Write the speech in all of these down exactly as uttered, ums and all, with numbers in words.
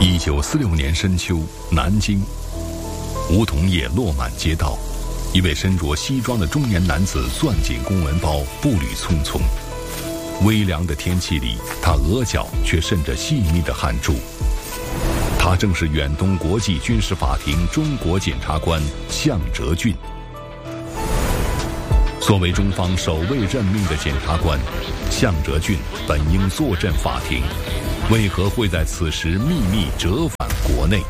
一九四六年深秋，南京，梧桐叶落满街道，一位身着西装的中年男子攥紧公文包，步履匆匆。微凉的天气里，他额角却渗着细密的汗珠。他正是远东国际军事法庭中国检察官向哲俊。作为中方首位任命的检察官，向哲俊本应坐镇法庭，为何会在此时秘密折返国内？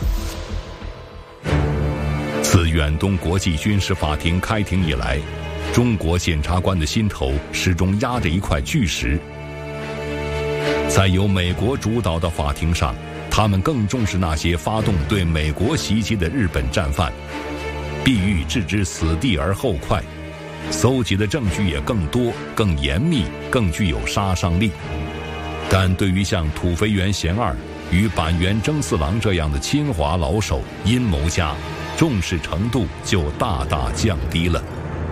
自远东国际军事法庭开庭以来，中国检察官的心头始终压着一块巨石。在由美国主导的法庭上，他们更重视那些发动对美国袭击的日本战犯，必欲置之死地而后快，搜集的证据也更多、更严密、更具有杀伤力。但对于像土肥原贤二与板垣征四郎这样的侵华老手、阴谋家，重视程度就大大降低了。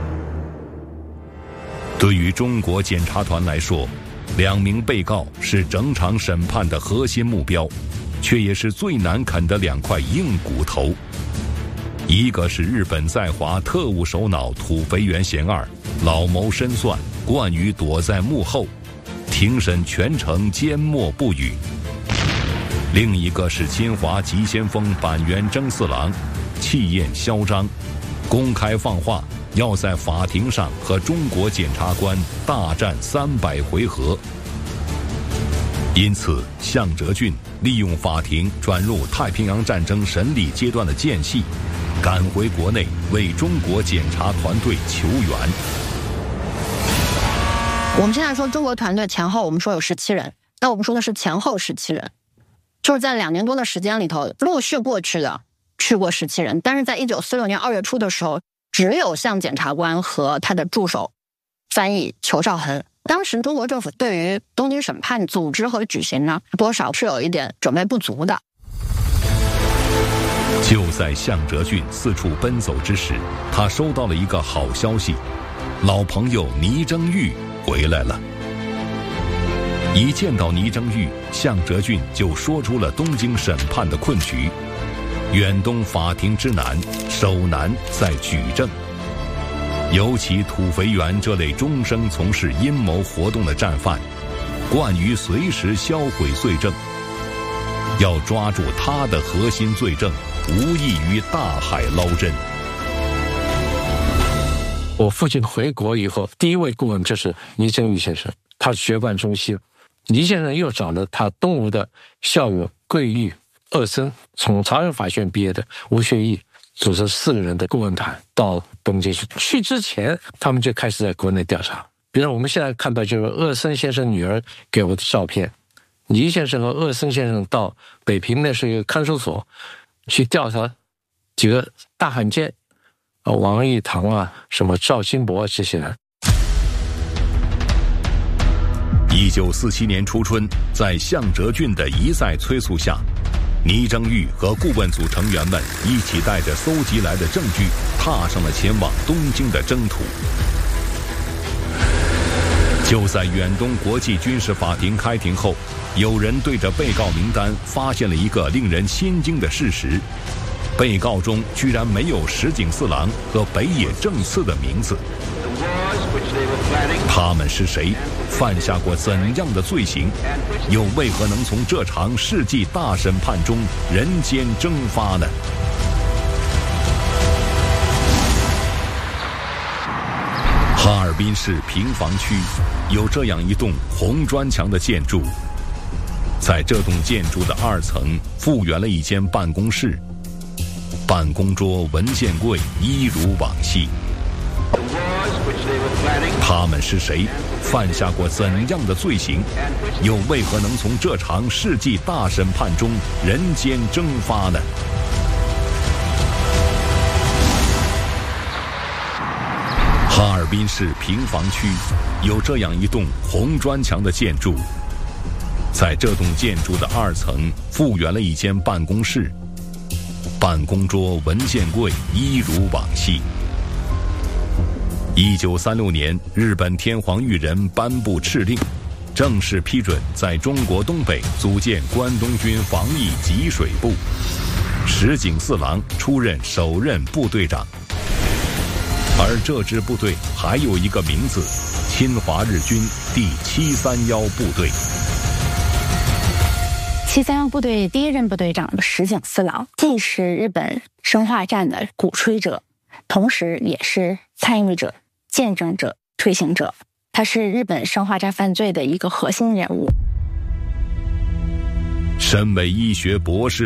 对于中国检察团来说，两名被告是整场审判的核心目标，却也是最难啃的两块硬骨头。一个是日本在华特务首脑土肥原贤二，老谋深算，惯于躲在幕后，庭审全程缄默不语；另一个是侵华急先锋板垣征四郎，气焰嚣张，公开放话要在法庭上和中国检察官大战三百回合。因此，向哲俊利用法庭转入太平洋战争审理阶段的间隙，赶回国内为中国检察团队求援。 我们现在说中国团队前后，我们说有十七人，那我们说的是前后十七人，就是在两年多的时间里头，陆续过去的去过十七人，但是在一九四六年二月初的时候，只有向检察官和他的助手翻译裘绍恒。当时中国政府对于东京审判组织和举行呢，多少是有一点准备不足的。 就在向哲俊四处奔走之时，他收到了一个好消息，老朋友倪征玉回来了。一见到倪征玉，向哲俊就说出了东京审判的困局。远东法庭之难，首难在举证。尤其土肥原这类终生从事阴谋活动的战犯，惯于随时销毁罪证，要抓住他的核心罪证，无异于大海捞针。 我父亲回国以后，第一位顾问就是倪征玉先生，他学贯中西。倪先生又找了他东吴的校友桂玉、二森，从朝阳法学院毕业的吴学义，组成四个人的顾问团到东京去。去之前，他们就开始在国内调查。比如我们现在看到，就是二森先生女儿给我的照片，倪先生和二森先生到北平那是一个看守所去调查几个大汉奸，啊，王义堂啊，什么赵金博这些人。 一九四七年初春，在向哲俊的一再催促下，倪征玉和顾问组成员们一起带着搜集来的证据，踏上了前往东京的征途。就在远东国际军事法庭开庭后，有人对着被告名单发现了一个令人心惊的事实：被告中居然没有石井四郎和北野正次的名字。他们是谁？犯下过怎样的罪行？又为何能从这场世纪大审判中人间蒸发呢？哈尔滨市平房区有这样一栋红砖墙的建筑，在这栋建筑的二层复原了一间办公室，办公桌、文件柜一如往昔。他们是谁？犯下过怎样的罪行？又为何能从这场世纪大审判中人间蒸发呢？哈尔滨市平房区有这样一栋红砖墙的建筑，在这栋建筑的二层复原了一间办公室，办公桌、文件柜一如往昔。一九三六年，日本天皇裕仁颁布敕令， 正式批准在中国东北组建关东军防疫给水部，石井四郎出任首任部队长。而这支部队还有一个名字：侵华日军第七三一部队。 七三一部队第一任部队长石井四郎，既是日本生化战的鼓吹者，同时也是参与者、见证者、推行者。他是日本生化战犯罪的一个核心人物。 身为医学博士